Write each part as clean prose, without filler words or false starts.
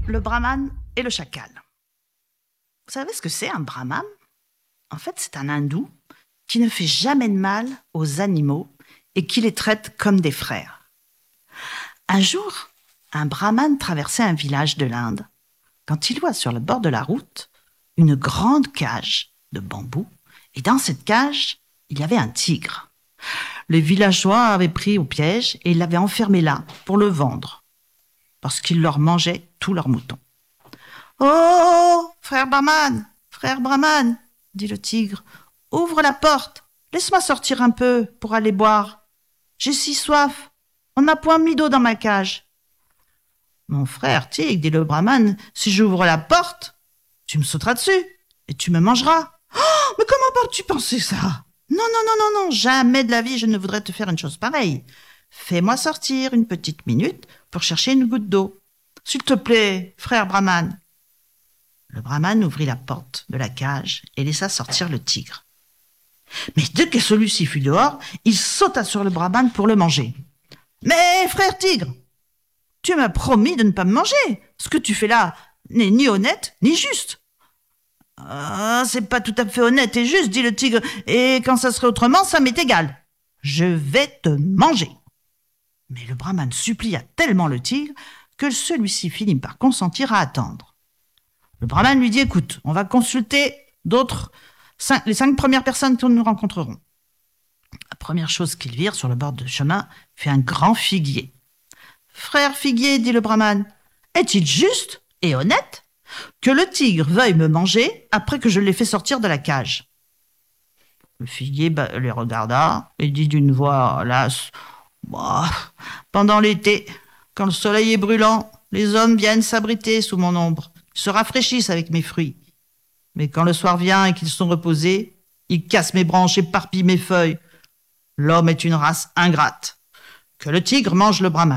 Le brahman et le chacal. Vous savez ce que c'est un brahman? En fait, c'est un hindou qui ne fait jamais de mal aux animaux et qui les traite comme des frères. Un jour, un brahman traversait un village de l'Inde quand il voit sur le bord de la route une grande cage de bambou et dans cette cage, il y avait un tigre. Les villageois avaient pris au piège et l'avaient enfermé là pour le vendre parce qu'il leur mangeait tous leurs moutons. « Oh, frère Brahman, dit le tigre, ouvre la porte, laisse-moi sortir un peu pour aller boire. J'ai si soif, on n'a point mis d'eau dans ma cage. » Mon frère tigre, dit le Brahman, si j'ouvre la porte, tu me sauteras dessus et tu me mangeras. Oh, mais comment peux-tu penser ça? Non, jamais de la vie je ne voudrais te faire une chose pareille. Fais-moi sortir une petite minute pour chercher une goutte d'eau. S'il te plaît, frère Brahman. Le Brahman ouvrit la porte de la cage et laissa sortir le tigre. Mais dès que celui-ci fut dehors, il sauta sur le Brahman pour le manger. « Mais frère tigre, tu m'as promis de ne pas me manger. Ce que tu fais là n'est ni honnête ni juste. »« Ah, c'est pas tout à fait honnête et juste, dit le tigre, et quand ça serait autrement, ça m'est égal. Je vais te manger. » Mais le Brahman supplia tellement le tigre que celui-ci finit par consentir à attendre. Le Brahman lui dit « Écoute, on va consulter les 5 premières personnes que nous rencontrerons. » La première chose qu'ils virent sur le bord du chemin fut un grand figuier. « Frère figuier, dit le Brahman, est-il juste et honnête que le tigre veuille me manger après que je l'ai fait sortir de la cage ?» Le figuier les regarda et dit d'une voix lasse « Pendant l'été, quand le soleil est brûlant, les hommes viennent s'abriter sous mon ombre, ils se rafraîchissent avec mes fruits. Mais quand le soir vient et qu'ils sont reposés, ils cassent mes branches, éparpillent mes feuilles. L'homme est une race ingrate. Que le tigre mange le Brahman. »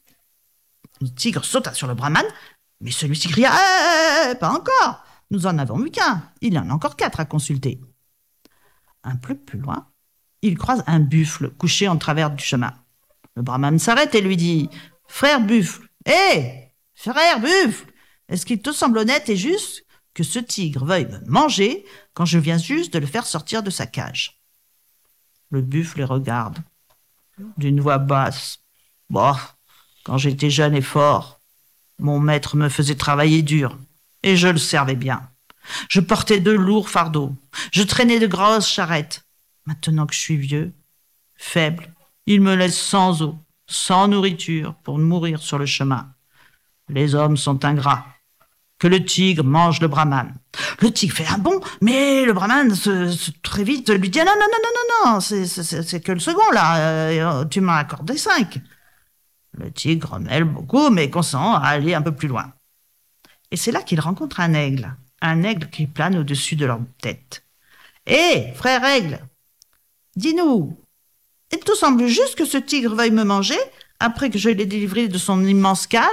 Le tigre sauta sur le Brahman, mais celui-ci cria « Pas encore, nous en avons eu qu'un, il y en a encore 4 à consulter. » Un peu plus loin, il croise un buffle couché en travers du chemin. Le Brahman s'arrête et lui dit « Frère buffle, frère buffle, est-ce qu'il te semble honnête et juste que ce tigre veuille me manger quand je viens juste de le faire sortir de sa cage ?» Le buffle les regarde d'une voix basse. « Quand j'étais jeune et fort, mon maître me faisait travailler dur et je le servais bien. Je portais de lourds fardeaux, je traînais de grosses charrettes. Maintenant que je suis vieux, faible, il me laisse sans eau, sans nourriture pour mourir sur le chemin. Les hommes sont ingrats. Que le tigre mange le Brahman. » Le tigre fait un bond, mais le Brahman très vite lui dit « Non, c'est que le second là, tu m'en as accordé 5. » Le tigre mêle beaucoup, mais consent à aller un peu plus loin. Et c'est là qu'il rencontre un aigle qui plane au-dessus de leur tête. « Frère aigle, dis-nous, il te semble juste que ce tigre veuille me manger après que je l'ai délivré de son immense cage ?»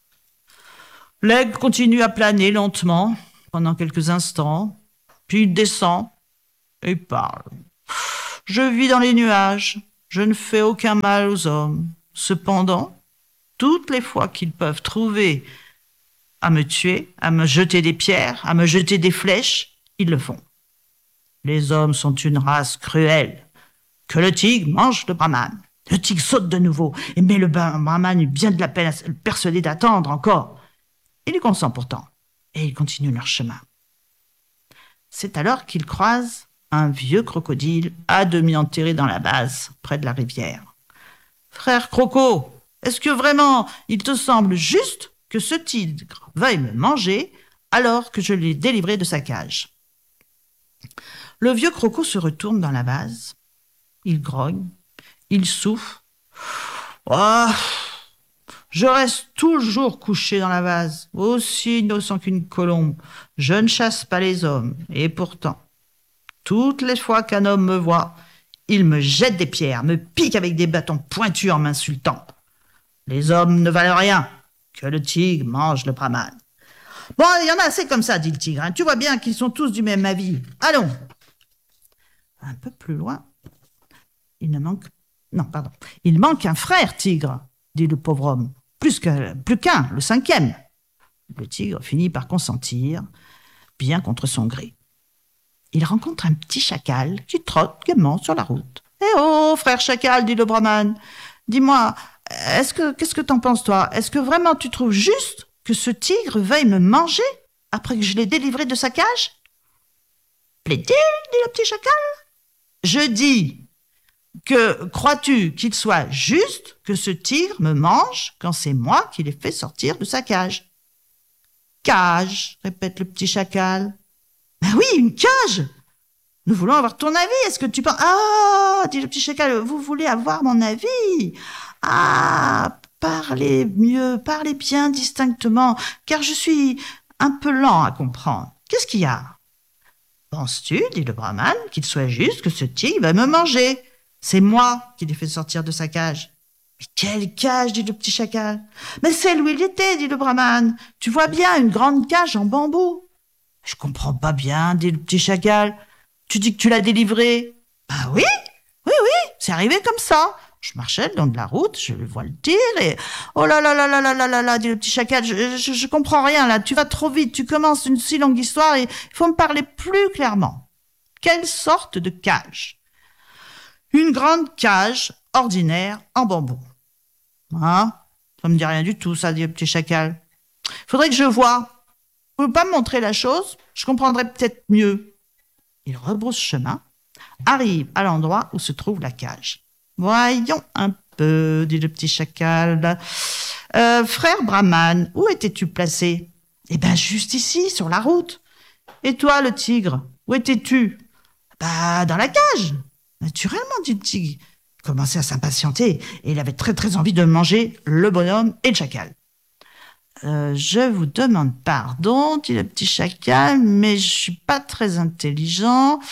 L'aigle continue à planer lentement pendant quelques instants, puis il descend et parle. « Je vis dans les nuages, je ne fais aucun mal aux hommes. Cependant, toutes les fois qu'ils peuvent trouver à me tuer, à me jeter des pierres, à me jeter des flèches, ils le font. Les hommes sont une race cruelle. Que le tigre mange le Brahman. » Le tigre saute de nouveau, mais le Brahman eut bien de la peine à le persuader d'attendre encore. Il y consent pourtant, et ils continuent leur chemin. C'est alors qu'ils croisent un vieux crocodile à demi enterré dans la base, près de la rivière. « Frère Croco, est-ce que vraiment il te semble juste que ce tigre veuille me manger alors que je l'ai délivré de sa cage ?» Le vieux Croco se retourne dans la vase, il grogne, il souffle. « Je reste toujours couché dans la vase, aussi innocent qu'une colombe. Je ne chasse pas les hommes, et pourtant, toutes les fois qu'un homme me voit, il me jette des pierres, me pique avec des bâtons pointus en m'insultant. Les hommes ne valent rien, que le tigre mange le Brahman. »« Bon, il y en a assez comme ça, dit le tigre. Tu vois bien qu'ils sont tous du même avis. Allons. » Un peu plus loin, il manque un frère tigre, dit le pauvre homme. Plus qu'un, le 5e. Le tigre finit par consentir, bien contre son gré. Il rencontre un petit chacal qui trotte gaiement sur la route. « Eh oh, frère chacal, dit le brahman, dis-moi, qu'est-ce que t'en penses, toi? Est-ce que vraiment tu trouves juste que ce tigre veuille me manger après que je l'ai délivré de sa cage ?»« Plaît-il, dit le petit chacal. Je dis que crois-tu qu'il soit juste que ce tigre me mange quand c'est moi qui l'ai fait sortir de sa cage ?»« Cage, répète le petit chacal. Ben oui, une cage. Nous voulons avoir ton avis. Est-ce que tu penses... Ah, dit le petit chacal, vous voulez avoir mon avis? Ah, parlez mieux, parlez bien distinctement, car je suis un peu lent à comprendre. Qu'est-ce qu'il y a? Penses-tu, dit le brahman, qu'il soit juste que ce tigre va me manger? C'est moi qui l'ai fait sortir de sa cage. Mais quelle cage, dit le petit chacal. Mais celle où il était, dit le brahman. Tu vois bien, une grande cage en bambou. Je comprends pas bien, dit le petit chacal. Tu dis que tu l'as délivré? Bah oui, c'est arrivé comme ça. Je marchais le long de la route, je vois le tigre et... Oh là là là là là là là là, dit le petit chacal, je comprends rien là, tu vas trop vite, tu commences une si longue histoire et il faut me parler plus clairement. Quelle sorte de cage? Une grande cage ordinaire en bambou. Hein? Ça me dit rien du tout, ça, dit le petit chacal. Faudrait que je voie. Vous pouvez pas me montrer la chose? Je comprendrais peut-être mieux. Il rebrousse chemin, arrive à l'endroit où se trouve la cage. Voyons un peu, dit le petit chacal. Frère Brahman, où étais-tu placé? Eh ben, juste ici, sur la route. Et toi, le tigre, où étais-tu? Bah, dans la cage. Naturellement, dit le tigre. Il commençait à s'impatienter et il avait très très envie de manger le bonhomme et le chacal. Je vous demande pardon, dit le petit chacal, mais je suis pas très intelligent.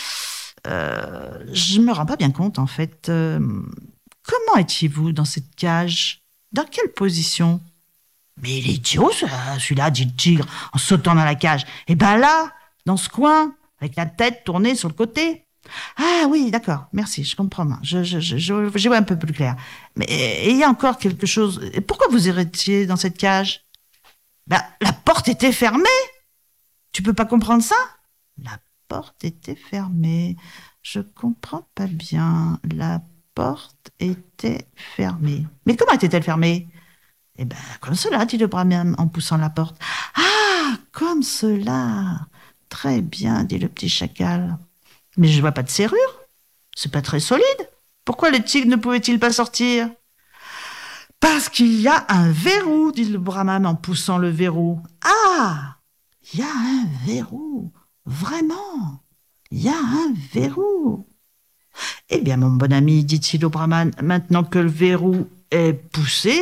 Je me rends pas bien compte, en fait. Comment étiez-vous dans cette cage? Dans quelle position? Mais il est idiot, celui-là, dit le tigre, en sautant dans la cage. Et ben là, dans ce coin, avec la tête tournée sur le côté. Ah oui, d'accord, merci, je comprends. Je vois un peu plus clair. Mais il y a encore quelque chose. Pourquoi vous étiez dans cette cage? Ben, la porte était fermée. Tu peux pas comprendre ça? La porte était fermée. Je comprends pas bien. La porte était fermée. Mais comment était-elle fermée? Eh ben, comme cela, dit le brahman en poussant la porte. Ah, comme cela. Très bien, dit le petit chacal. Mais je vois pas de serrure. C'est pas très solide. Pourquoi le tigre ne pouvait-il pas sortir? Parce qu'il y a un verrou, dit le brahman en poussant le verrou. Ah, il y a un verrou. Vraiment, il y a un verrou. Eh bien, mon bon ami, dit-il au brahman, maintenant que le verrou est poussé,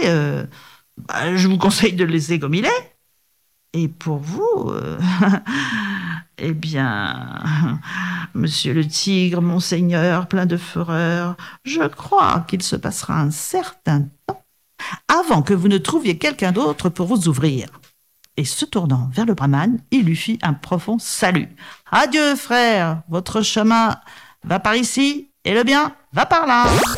je vous conseille de le laisser comme il est. Et pour vous, eh bien, monsieur le tigre, monseigneur, plein de fureur, je crois qu'il se passera un certain temps avant que vous ne trouviez quelqu'un d'autre pour vous ouvrir. Et se tournant vers le brahman, il lui fit un profond salut. Adieu, frère, votre chemin va par ici et le bien va par là.